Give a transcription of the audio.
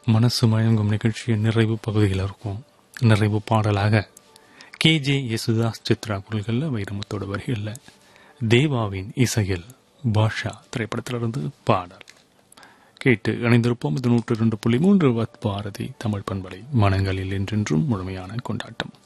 மனசு மயங்கும் நிகழ்ச்சியின் நிறைவு பகுதியில் இருக்கும். நிறைவு பாடலாக KJ யேசுதாஸ் சித்ரா குரல்களில் வைரமுத்தோட வரிகளில் தேவாவின் இசையில் பாஷா திரைப்படத்திலிருந்து பாடல் கேட்டு இணைந்திருப்போம். இது 102.3 பாரதி தமிழ் பண்பலை. மனங்களில் என்றென்றும் முழுமையான கொண்டாட்டம்.